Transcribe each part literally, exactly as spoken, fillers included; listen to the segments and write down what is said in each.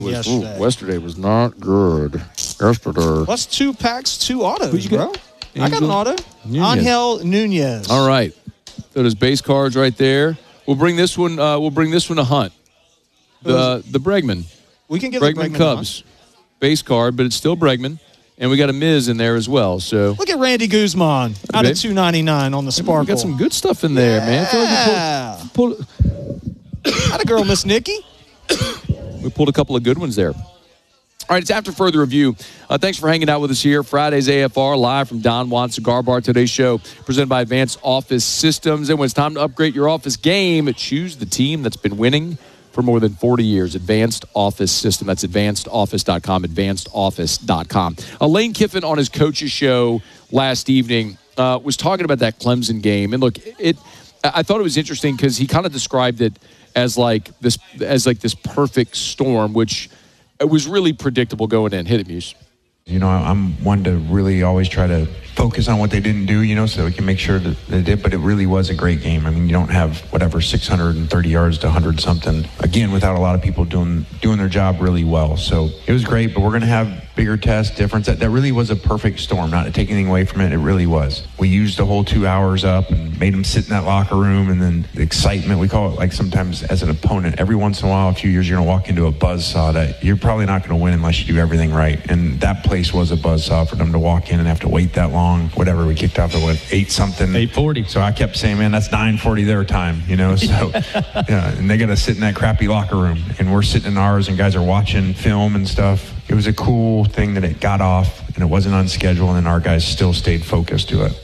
Was, yesterday. Ooh, yesterday was not good. Yesterday. Plus two packs, two autos, Who'd you bro. get? I got an auto. Nunez. Angel Nunez. All right. So there's base cards right there. We'll bring this one. Uh, we'll bring this one to Hunt. The the Bregman. We can get Bregman, the Bregman Cubs base card, but it's still Bregman, and we got a Miz in there as well. So look at Randy Guzman out Okay. of two ninety-nine on the Sparkle. we got some good stuff in there, man. I feel Yeah. like we pulled, pulled, How'd a girl, Miss Nikki? we pulled a couple of good ones there. All right, it's after further review. Uh, thanks for hanging out with us here. Friday's A F R live from Don Juan Cigar Bar. Today's show presented by Advanced Office Systems. And when it's time to upgrade your office game, choose the team that's been winning for more than forty years. Advanced Office System. That's advanced office dot com, advanced office dot com. Uh, Lane Kiffin on his coach's show last evening uh, was talking about that Clemson game. And look, it. I thought it was interesting because he kind of described it as like this, as like this perfect storm, which it was really predictable going in. Hit it, Muse. You know, I'm one to really always try to focus on what they didn't do, you know, so we can make sure that they did. But it really was a great game. I mean, you don't have, whatever, six hundred thirty yards to one hundred something, again, without a lot of people doing doing their job really well. So it was great, but we're going to have bigger tests, difference. That, that really was a perfect storm, not to take anything away from it. It really was. We used the whole two hours up and made them sit in that locker room, and then the excitement, we call it, like sometimes as an opponent, every once in a while, a few years, you're going to walk into a buzzsaw that you're probably not going to win unless you do everything right. And that place was a buzzsaw for them to walk in and have to wait that long. Whatever, we kicked off at what, eight something? eight forty. So I kept saying, man, that's nine forty their time, you know? So, yeah, and they got to sit in that crappy locker room, and we're sitting in ours, and guys are watching film and stuff. It was a cool thing that it got off, and it wasn't on schedule, and then our guys still stayed focused to it.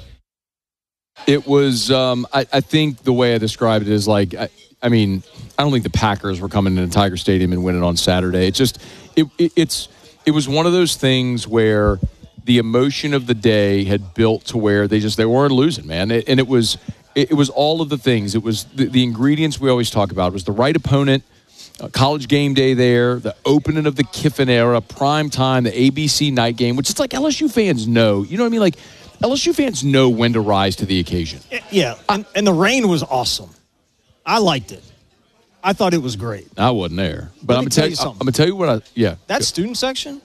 It was, um, I, I think the way I described it is like, I, I mean, I don't think the Packers were coming into Tiger Stadium and winning on Saturday. It just, it, it, it's, it was one of those things where the emotion of the day had built to where they just, they weren't losing, man. It, and it was, it, it was all of the things. It was the, the ingredients we always talk about. It was the right opponent, uh, college game day there, the opening of the Kiffin era, prime time, the A B C night game, which it's like L S U fans know. You know what I mean? Like, L S U fans know when to rise to the occasion. Yeah, and, and the rain was awesome. I liked it. I thought it was great. I wasn't there. But Let I'm me going tell to you tell you, I'm something. going to tell you what I, yeah. That Go. student section,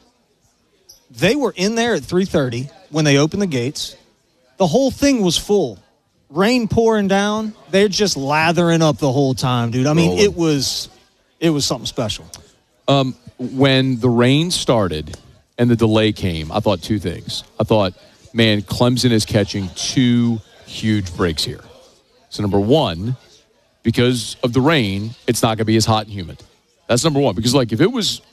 they were in there at three thirty when they opened the gates. The whole thing was full. Rain pouring down. They're just lathering up the whole time, dude. I mean, Rolling. it was it was something special. Um, when the rain started and the delay came, I thought two things. I thought, man, Clemson is catching two huge breaks here. So number one, because of the rain, it's not going to be as hot and humid. That's number one. Because, like, if it was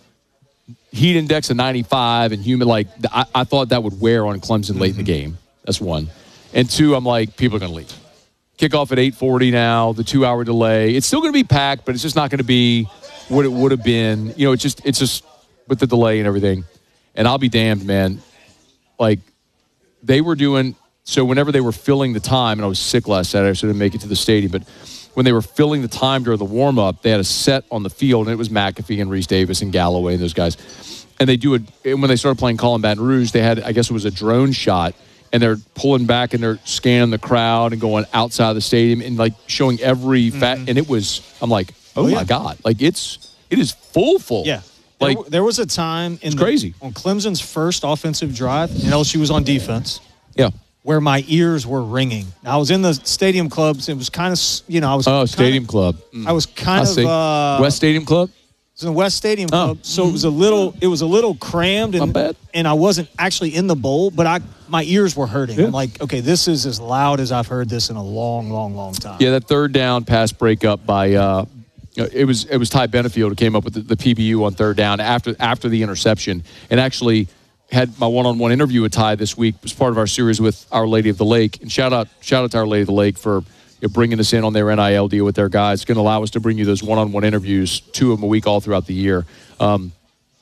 heat index of ninety-five and humid, like, I, I thought that would wear on Clemson late mm-hmm. in the game. That's one. And two, I'm like, people are going to leave. Kickoff at eight forty now, the two-hour delay. It's still going to be packed, but it's just not going to be what it would have been. You know, it's just, it's just with the delay and everything. And I'll be damned, man. Like, they were doing, so whenever they were filling the time, and I was sick last Saturday, so I didn't make it to the stadium, but when they were filling the time during the warm-up, they had a set on the field, and it was McAfee and Reese Davis and Galloway and those guys. And they do it, and when they started playing Call in Baton Rouge, they had, I guess it was a drone shot, and they're pulling back and they're scanning the crowd and going outside the stadium and, like, showing every mm-hmm. fat, and it was, I'm like, oh, oh yeah. my God. Like, it's, it is full, full. Yeah. Like, there, there was a time in the, crazy. on Clemson's first offensive drive, and L S U was on defense. Yeah. Where my ears were ringing. I was in the stadium clubs. It was kind of, you know, I was. Oh, kinda, Stadium Club. Mm. I was kind I of. Uh, West Stadium Club? It was in the West Stadium Club. Oh. So it was a little, it was a little crammed. And, Not bad. and I wasn't actually in the bowl, but I, my ears were hurting. Yeah. I'm like, okay, this is as loud as I've heard this in a long, long, long time. Yeah, that third down pass breakup by, uh, it was it was Ty Benefield who came up with the, the P B U on third down after after the interception, and actually had my one-on-one interview with Ty this week as part of our series with Our Lady of the Lake. And shout out shout out to Our Lady of the Lake for you know, bringing us in on their N I L deal with their guys. It's going to allow us to bring you those one-on-one interviews, two of them a week all throughout the year. Um,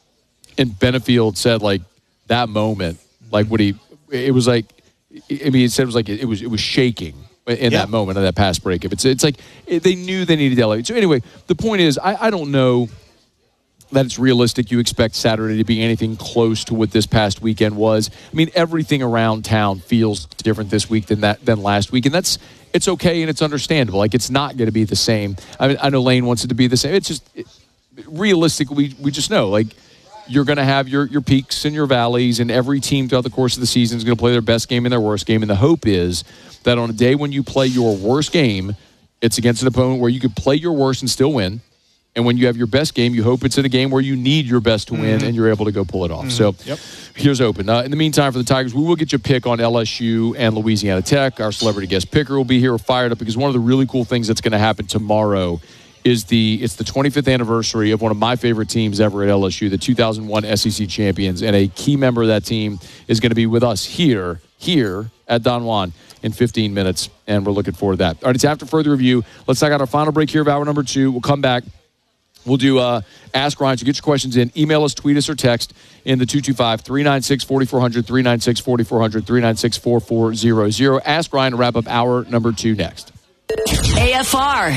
and Benefield said, like, that moment, like what he, it was like, I mean, he said it was like, it was it was shaking in yeah. that moment of that pass breakup. It's it's like it, they knew they needed to elevate. So anyway, the point is, I, I don't know that it's realistic you expect Saturday to be anything close to what this past weekend was. I mean, everything around town feels different this week than that than last week, and that's it's okay and it's understandable. Like, it's not going to be the same. I mean, I know Lane wants it to be the same. It's just it, realistically, we, we just know, like, you're going to have your, your peaks and your valleys, and every team throughout the course of the season is going to play their best game and their worst game. And the hope is that on a day when you play your worst game, it's against an opponent where you could play your worst and still win. And when you have your best game, you hope it's in a game where you need your best to win, mm-hmm. and you're able to go pull it off. Mm-hmm. So yep. here's open. Uh, in the meantime, for the Tigers, we will get you a pick on L S U and Louisiana Tech. Our celebrity guest picker will be here. We're fired up because one of the really cool things that's going to happen tomorrow is the it's the twenty-fifth anniversary of one of my favorite teams ever at L S U, the two thousand one S E C champions, and a key member of that team is going to be with us here, here at Don Juan in fifteen minutes, and we're looking forward to that. All right, it's after further review. Let's knock out our final break here of hour number two. We'll come back. We'll do uh, Ask Ryan. So get your questions in. Email us, tweet us, or text in the two two five, three nine six, four four zero zero, three nine six, four four zero zero, three nine six, four four zero zero. Ask Ryan to wrap up hour number two next. A F R.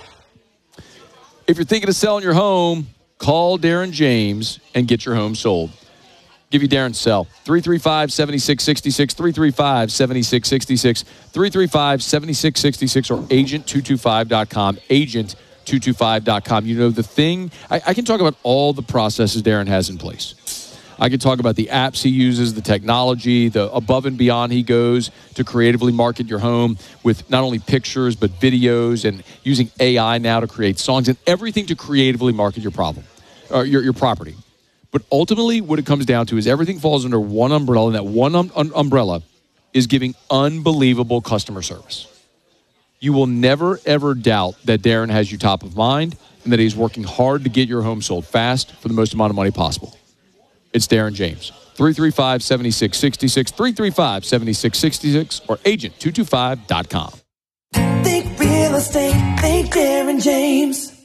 If you're thinking of selling your home, call Darren James and get your home sold. Give you Darren's cell. three three five, seven six six six, three three five, seven six six six, three three five, seven six six six, or agent two two five dot com, agent two two five dot com. You know, the thing, I, I can talk about all the processes Darren has in place. I can talk about the apps he uses, the technology, the above and beyond he goes to creatively market your home with not only pictures, but videos, and using A I now to create songs and everything to creatively market your problem, or your, your property. But ultimately, what it comes down to is everything falls under one umbrella, and that one um, un- umbrella is giving unbelievable customer service. You will never, ever doubt that Darren has you top of mind and that he's working hard to get your home sold fast for the most amount of money possible. It's Darren James. three three five, seven six six six, three three five, seven six six six, or agent two two five dot com. Think real estate, think Darren James.